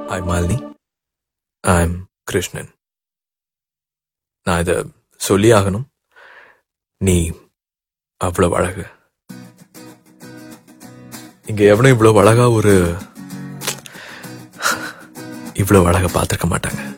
Hi Malini, I'm Krishnan. நான் இதை சொல்லி ஆகணும். நீ அவ்வளவு அழகு. இங்க எவனும் இவ்வளவு அழகா இவ்வளவு அழகா பார்த்திருக்க மாட்டாங்க.